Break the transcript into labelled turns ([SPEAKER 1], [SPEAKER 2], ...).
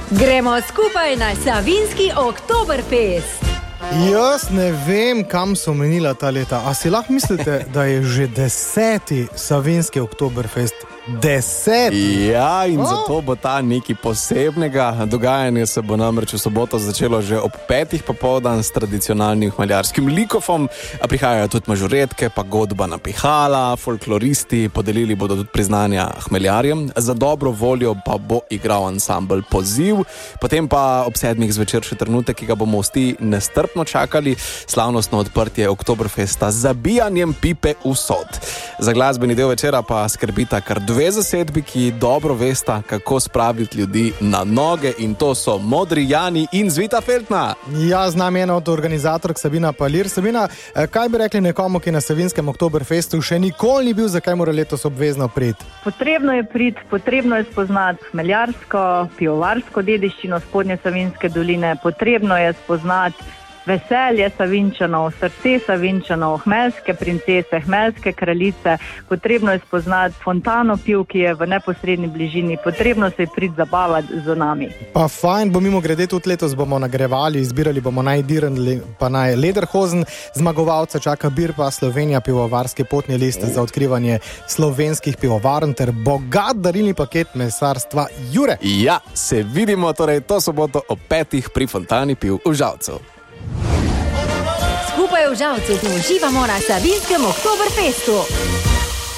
[SPEAKER 1] Gremo skupaj na Savinjski Oktoberfest.
[SPEAKER 2] Jaz ne vem, kam so menila ta leta. A si lahko mislite, da je že 10. Savinjski Oktoberfest? 10.
[SPEAKER 3] Ja, in zato bo ta nekaj posebnega. Dogajanje se bo namreč v soboto začelo že ob 5. popoldan s tradicionalnim hmeljarskim likofom. Prihajajo tudi mažoretke, pa godba na pihala, folkloristi, podelili bodo tudi priznanja hmeljarjem. Za dobro voljo pa bo igral ansambel Poziv. Potem pa ob 7. zvečer še trenutek, ki ga bomo vsi nestrpno čakali, slavnostno odprtje Oktoberfesta z zabijanjem pipe v sod. Za glasbeni del večera pa skrbita kar dve zasedbi, ki dobro vesta, kako spraviti ljudi na noge, in to so Modri Jani in Zvita Feltna.
[SPEAKER 2] Ja, z nami ena od organizatork Sabina Palir. Sabina, kaj bi rekli nekomu, ki na Savinjskem Oktoberfestu še nikoli ni bil, zakaj mora letos obvezno priti?
[SPEAKER 4] Potrebno je priti, potrebno je spoznati hmeljarsko, pivovarsko dediščino Spodnje Savinjske doline, potrebno je spoznati veselje Savinjčanov, srce Savinjčanov, hmelske princese, hmelske kraljice, potrebno je spoznati fontano piv, ki je v neposredni bližini, potrebno se je priti zabavati z nami.
[SPEAKER 2] Pa fajn, bo mimo grede tudi letos bomo nagrevali, izbirali bomo najdiren pa naj Lederhosen, zmagovalca čaka Birpa Slovenija pivovarske potne liste za odkrivanje slovenskih pivovarn ter bogat darilni paket mesarstva Jure.
[SPEAKER 3] Ja, se vidimo torej to soboto ob 5. pri fontani piv v Žalcu.
[SPEAKER 1] Skupaj v Žalcu uživamo na Savinjskem Oktoberfestu.